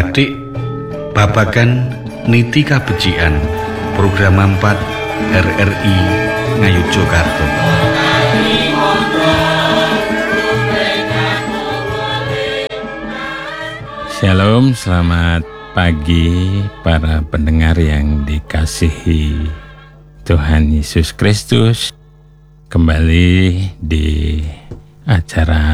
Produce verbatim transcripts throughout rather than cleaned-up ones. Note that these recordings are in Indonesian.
Badik babagan niti kabecikan program empat R R I Ngayogyakarta. Shalom, selamat pagi para pendengar yang dikasihi Tuhan Yesus Kristus. Kembali di acara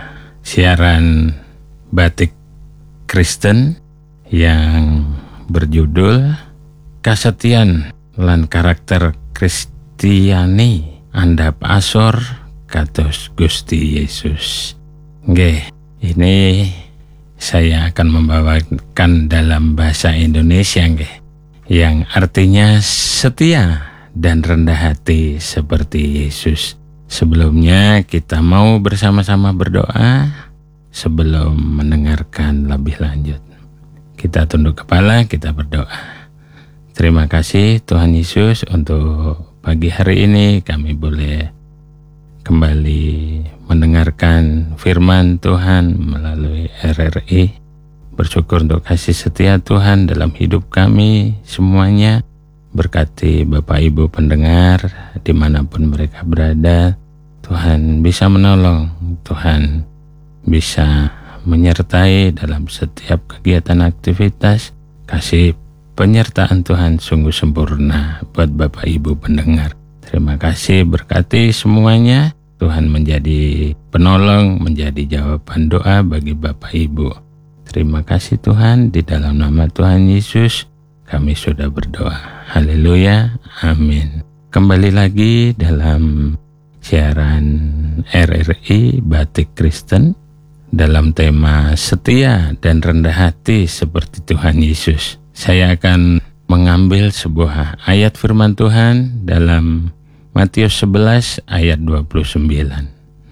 siaran Batik Kristen yang berjudul Kasetian lan Karakter Kristiani Andhap Asor kados Gusti Yesus. Nggih, ini saya akan membawakan dalam bahasa Indonesia nggih, yang artinya setia dan rendah hati seperti Yesus. Sebelumnya kita mau bersama-sama berdoa sebelum mendengarkan lebih lanjut. Kita tunduk kepala, kita berdoa. Terima kasih Tuhan Yesus untuk pagi hari ini kami boleh kembali mendengarkan firman Tuhan melalui R R I. Bersyukur untuk kasih setia Tuhan dalam hidup kami semuanya. Berkati Bapak Ibu pendengar dimanapun mereka berada. Tuhan bisa menolong, Tuhan bisa menyertai dalam setiap kegiatan aktivitas. Kasih penyertaan Tuhan sungguh sempurna buat Bapak Ibu pendengar. Terima kasih, berkati semuanya. Tuhan menjadi penolong, menjadi jawaban doa bagi Bapak Ibu. Terima kasih Tuhan, di dalam nama Tuhan Yesus kami sudah berdoa. Haleluya, amin. Kembali lagi dalam siaran R R I Batik Kristen dalam tema setia dan rendah hati seperti Tuhan Yesus. Saya akan mengambil sebuah ayat firman Tuhan dalam Matius sebelas ayat dua puluh sembilan.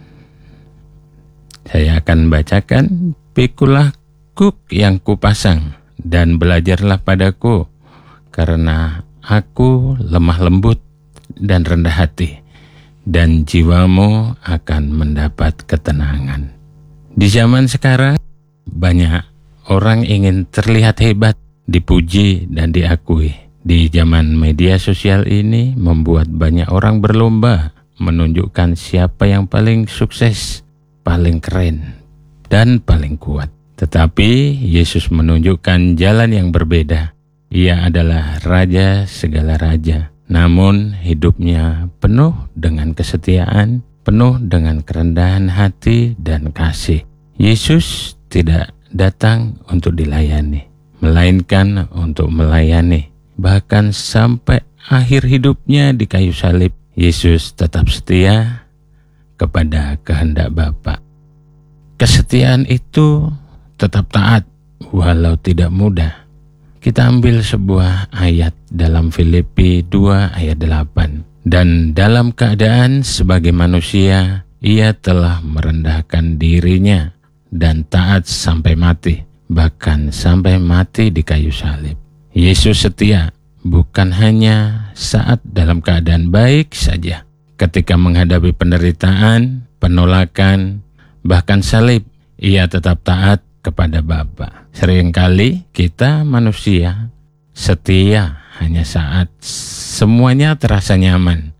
Saya akan bacakan, "Pikulah kuk yang kupasang dan belajarlah padaku, karena aku lemah lembut dan rendah hati, dan jiwamu akan mendapat ketenangan." Di zaman sekarang, banyak orang ingin terlihat hebat, dipuji dan diakui. Di zaman media sosial ini membuat banyak orang berlomba menunjukkan siapa yang paling sukses, paling keren, dan paling kuat. Tetapi Yesus menunjukkan jalan yang berbeda. Ia adalah Raja segala raja, namun hidupnya penuh dengan kesetiaan, penuh dengan kerendahan hati dan kasih. Yesus tidak datang untuk dilayani, melainkan untuk melayani. Bahkan sampai akhir hidupnya di kayu salib, Yesus tetap setia kepada kehendak Bapa. Kesetiaan itu tetap taat walau tidak mudah. Kita ambil sebuah ayat dalam Filipi dua ayat delapan. Dan dalam keadaan sebagai manusia, ia telah merendahkan dirinya dan taat sampai mati, bahkan sampai mati di kayu salib. Yesus setia bukan hanya saat dalam keadaan baik saja. Ketika menghadapi penderitaan, penolakan, bahkan salib, ia tetap taat kepada Bapa. Seringkali kita manusia setia hanya saat semuanya terasa nyaman,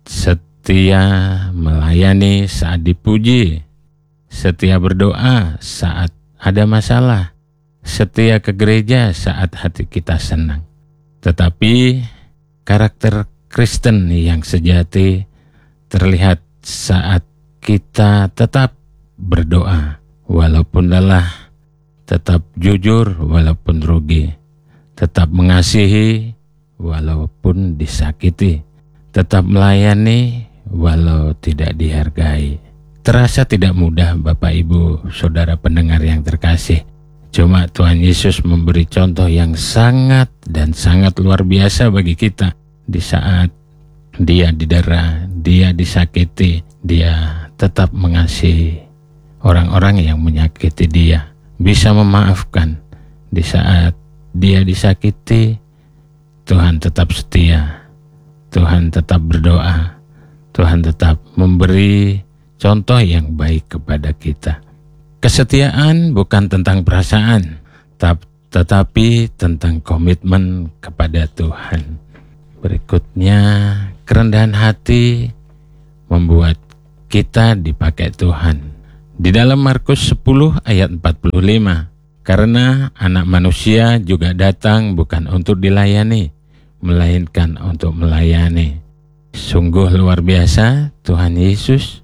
setia melayani saat dipuji, setia berdoa saat ada masalah, setia ke gereja saat hati kita senang. Tetapi karakter Kristen yang sejati terlihat saat kita tetap berdoa walaupun lelah, tetap jujur walaupun rugi, tetap mengasihi walaupun disakiti, tetap melayani walau tidak dihargai. Terasa tidak mudah Bapak Ibu Saudara pendengar yang terkasih. Cuma Tuhan Yesus memberi contoh yang sangat dan sangat luar biasa bagi kita. Di saat dia didera, dia disakiti, dia tetap mengasihi orang-orang yang menyakiti dia. Bisa memaafkan. Di saat dia disakiti, Tuhan tetap setia. Tuhan tetap berdoa. Tuhan tetap memberi contoh yang baik kepada kita. Kesetiaan bukan tentang perasaan, tetapi tentang komitmen kepada Tuhan. Berikutnya, kerendahan hati membuat kita dipakai Tuhan. Di dalam Markus sepuluh ayat empat puluh lima, karena anak manusia juga datang bukan untuk dilayani, melainkan untuk melayani. Sungguh luar biasa Tuhan Yesus.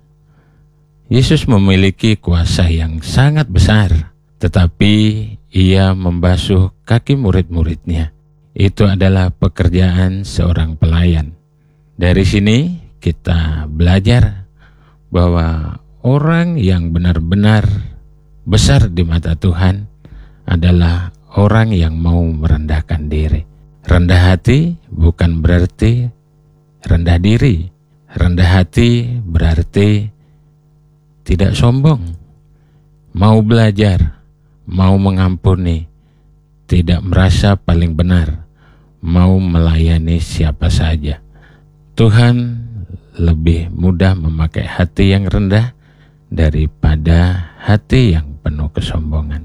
Yesus memiliki kuasa yang sangat besar, tetapi ia membasuh kaki murid-muridnya. Itu adalah pekerjaan seorang pelayan. Dari sini kita belajar bahwa orang yang benar-benar besar di mata Tuhan adalah orang yang mau merendahkan diri. Rendah hati bukan berarti rendah diri. Rendah hati berarti tidak sombong, mau belajar, mau mengampuni, tidak merasa paling benar, mau melayani siapa saja. Tuhan lebih mudah memakai hati yang rendah daripada hati yang penuh kesombongan.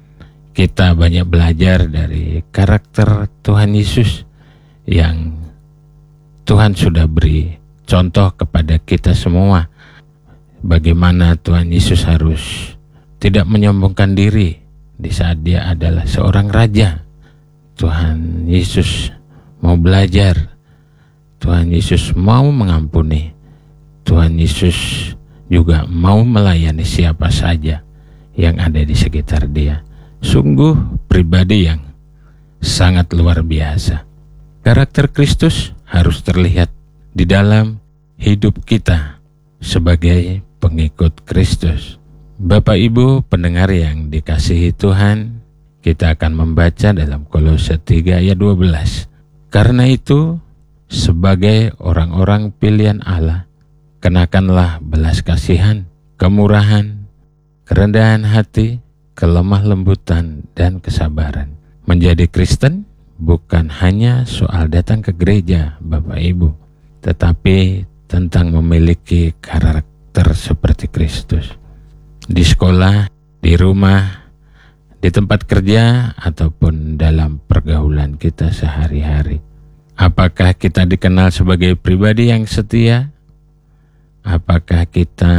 Kita banyak belajar dari karakter Tuhan Yesus yang Tuhan sudah beri contoh kepada kita semua. Bagaimana Tuhan Yesus harus tidak menyombongkan diri di saat dia adalah seorang raja. Tuhan Yesus mau belajar. Tuhan Yesus mau mengampuni. Tuhan Yesus juga mau melayani siapa saja yang ada di sekitar dia. Sungguh pribadi yang sangat luar biasa. Karakter Kristus harus terlihat di dalam hidup kita sebagai pengikut Kristus. Bapak Ibu pendengar yang dikasihi Tuhan, kita akan membaca dalam Kolose tiga ayat dua belas. Karena itu, sebagai orang-orang pilihan Allah, kenakanlah belas kasihan, kemurahan, kerendahan hati, kelemah lembutan, dan kesabaran. Menjadi Kristen bukan hanya soal datang ke gereja, Bapak Ibu, tetapi tentang memiliki karakter seperti Kristus. Di sekolah, di rumah, di tempat kerja, ataupun dalam pergaulan kita sehari-hari. Apakah kita dikenal sebagai pribadi yang setia? Apakah kita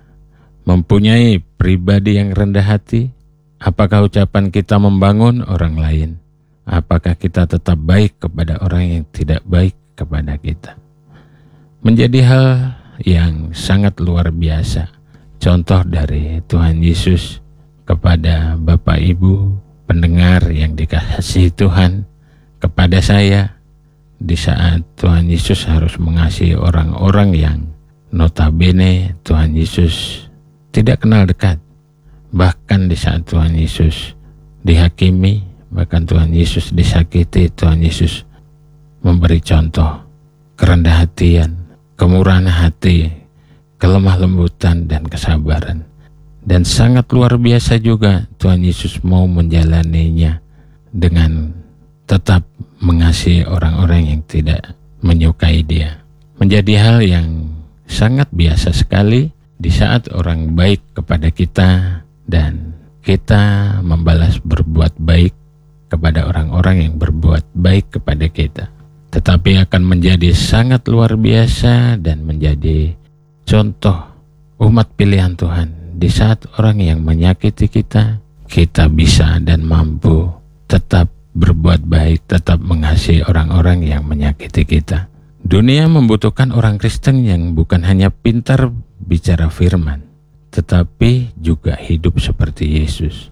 mempunyai pribadi yang rendah hati? Apakah ucapan kita membangun orang lain? Apakah kita tetap baik kepada orang yang tidak baik kepada kita? Menjadi hal yang sangat luar biasa. Contoh dari Tuhan Yesus kepada Bapak Ibu pendengar yang dikasihi Tuhan, kepada saya, di saat Tuhan Yesus harus mengasihi orang-orang yang notabene Tuhan Yesus tidak kenal dekat. Bahkan di saat Tuhan Yesus dihakimi, bahkan Tuhan Yesus disakiti, Tuhan Yesus memberi contoh kerendahan hatian, kemurahan hati, kelemah lembutan, dan kesabaran. Dan sangat luar biasa juga Tuhan Yesus mau menjalaninya dengan tetap mengasihi orang-orang yang tidak menyukai dia. Menjadi hal yang sangat biasa sekali di saat orang baik kepada kita dan kita membalas berbuat baik kepada orang-orang yang berbuat baik kepada kita. Tetapi akan menjadi sangat luar biasa dan menjadi contoh umat pilihan Tuhan. Di saat orang yang menyakiti kita, kita bisa dan mampu tetap berbuat baik, tetap mengasihi orang-orang yang menyakiti kita. Dunia membutuhkan orang Kristen yang bukan hanya pintar bicara firman, tetapi juga hidup seperti Yesus.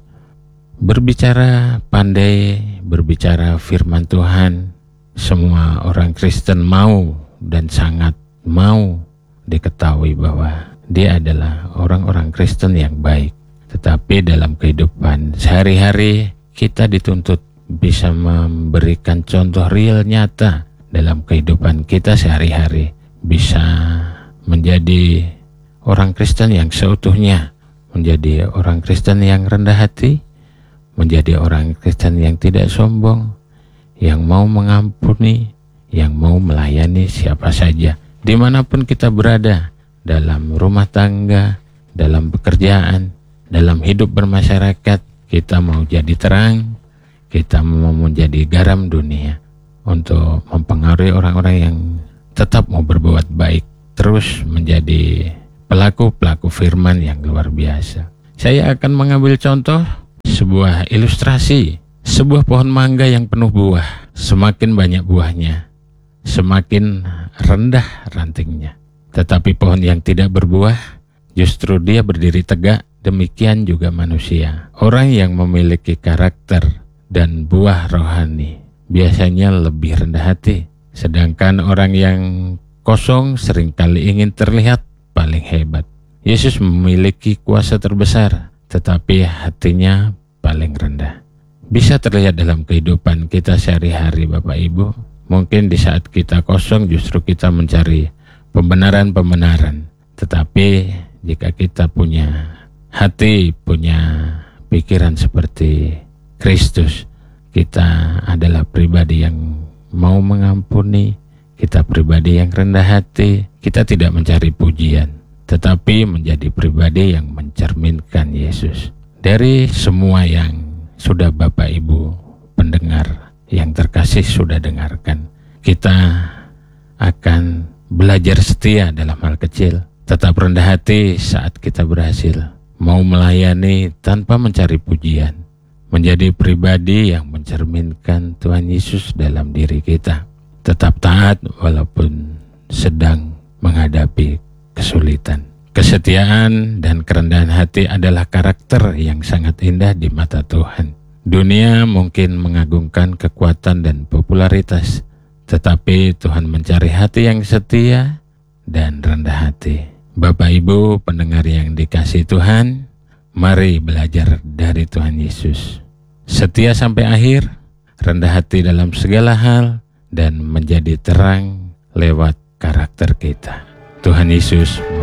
Berbicara pandai, berbicara firman Tuhan. Semua orang Kristen mau dan sangat mau diketahui bahwa dia adalah orang-orang Kristen yang baik. Tetapi dalam kehidupan sehari-hari kita dituntut bisa memberikan contoh real nyata dalam kehidupan kita sehari-hari. Bisa menjadi orang Kristen yang seutuhnya, menjadi orang Kristen yang rendah hati, menjadi orang Kristen yang tidak sombong, yang mau mengampuni, yang mau melayani siapa saja. Dimanapun kita berada, dalam rumah tangga, dalam pekerjaan, dalam hidup bermasyarakat, kita mau jadi terang, kita mau menjadi garam dunia untuk mempengaruhi orang-orang yang tetap mau berbuat baik, terus menjadi pelaku-pelaku firman yang luar biasa. Saya akan mengambil contoh sebuah ilustrasi, sebuah pohon mangga yang penuh buah. Semakin banyak buahnya, semakin rendah rantingnya. Tetapi pohon yang tidak berbuah, justru dia berdiri tegak. Demikian juga manusia. Orang yang memiliki karakter dan buah rohani biasanya lebih rendah hati. Sedangkan orang yang kosong seringkali ingin terlihat paling hebat. Yesus memiliki kuasa terbesar, tetapi hatinya paling rendah. Bisa terlihat dalam kehidupan kita sehari-hari, Bapak Ibu. Mungkin di saat kita kosong justru kita mencari pembenaran-pembenaran. Tetapi jika kita punya hati, punya pikiran seperti Kristus, kita adalah pribadi yang mau mengampuni, kita pribadi yang rendah hati, kita tidak mencari pujian, tetapi menjadi pribadi yang mencerminkan Yesus. Dari semua yang sudah Bapak Ibu pendengar yang terkasih sudah dengarkan, kita akan belajar setia dalam hal kecil, tetap rendah hati saat kita berhasil, mau melayani tanpa mencari pujian, menjadi pribadi yang mencerminkan Tuhan Yesus dalam diri kita, tetap taat walaupun sedang menghadapi kesulitan. Kesetiaan dan kerendahan hati adalah karakter yang sangat indah di mata Tuhan. Dunia mungkin mengagungkan kekuatan dan popularitas, tetapi Tuhan mencari hati yang setia dan rendah hati. Bapak Ibu pendengar yang dikasihi Tuhan, mari belajar dari Tuhan Yesus. Setia sampai akhir, rendah hati dalam segala hal, dan menjadi terang lewat karakter kita. Tuhan Yesus